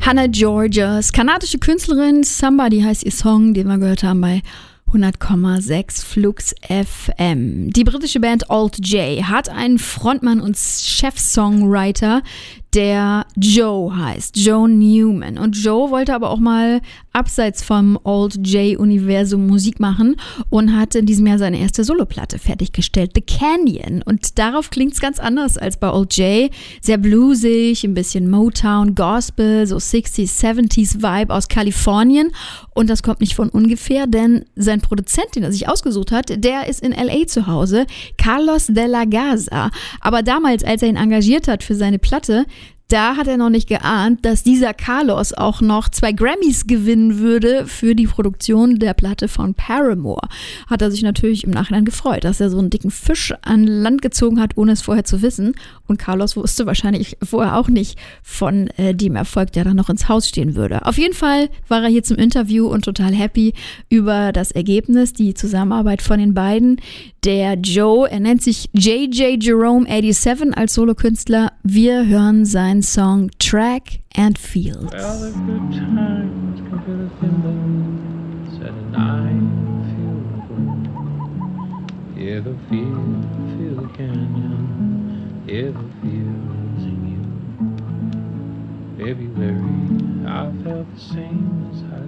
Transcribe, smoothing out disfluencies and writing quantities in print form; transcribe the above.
Hannah Georges, kanadische Künstlerin, Somebody heißt ihr Song, den wir gehört haben bei 100,6 Flux FM. Die britische Band Alt J hat einen Frontmann und Chef-Songwriter, der Joe heißt, Joe Newman. Und Joe wollte aber auch mal abseits vom Alt J-Universum Musik machen und hat in diesem Jahr seine erste Soloplatte fertiggestellt, The Canyon. Und darauf klingt es ganz anders als bei Alt J. Sehr bluesig, ein bisschen Motown, Gospel, so 60s, 70s Vibe aus Kalifornien. Und das kommt nicht von ungefähr, denn sein Produzent, den er sich ausgesucht hat, der ist in L.A. zu Hause, Carlos de la Garza. Aber damals, als er ihn engagiert hat für seine Platte, da hat er noch nicht geahnt, dass dieser Carlos auch noch 2 Grammys gewinnen würde für die Produktion der Platte von Paramore. Hat er sich natürlich im Nachhinein gefreut, dass er so einen dicken Fisch an Land gezogen hat, ohne es vorher zu wissen. Und Carlos wusste wahrscheinlich vorher auch nicht von dem Erfolg, der dann noch ins Haus stehen würde. Auf jeden Fall war er hier zum Interview und total happy über das Ergebnis, die Zusammenarbeit von den beiden. Der Joe, er nennt sich JJ Jerome 87 als Solokünstler. Wir hören seinen Song Track and Field. Well, the good times come to the windows at a night feel good. Hear the field, feel the canyon, hear the fields in you. February, I felt the same as